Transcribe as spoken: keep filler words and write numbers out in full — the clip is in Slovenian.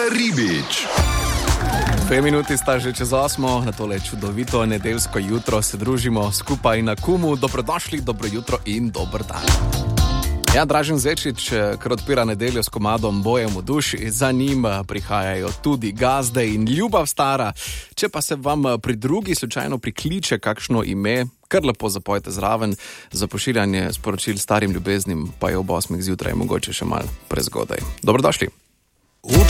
Ribič. Dve minuti sta že čez osmo, na tole čudovito nedeljsko jutro se družimo skupaj na Kumu. Dobrodošli, dobro jutro in dober dan. Ja, Dražen Zečič, ker odpira nedeljo s komadom Bojem v duši, za njim prihajajo tudi gazde in ljubav stara. Če pa se vam pri drugi slučajno prikliče kakšno ime, kar lepo zapojte zraven. Za pošiljanje sporočil starim ljubeznim pa je ob osmih zjutraj mogoče še malo prezgodaj. Dobrodošli.